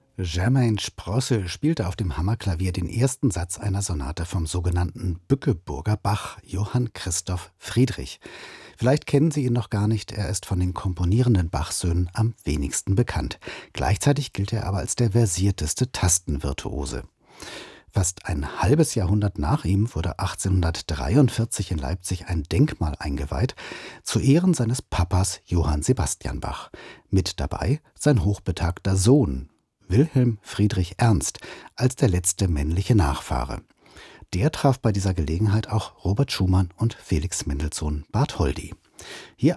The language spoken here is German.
Germain Sprosse spielte auf dem Hammerklavier den ersten Satz einer Sonate vom sogenannten Bückeburger Bach, Johann Christoph Friedrich. Vielleicht kennen Sie ihn noch gar nicht, er ist von den komponierenden Bachsöhnen am wenigsten bekannt. Gleichzeitig gilt er aber als der versierteste Tastenvirtuose. Fast ein halbes Jahrhundert nach ihm wurde 1843 in Leipzig ein Denkmal eingeweiht, zu Ehren seines Papas Johann Sebastian Bach. Mit dabei sein hochbetagter Sohn, Wilhelm Friedrich Ernst, als der letzte männliche Nachfahre. Der traf bei dieser Gelegenheit auch Robert Schumann und Felix Mendelssohn Bartholdy. Hier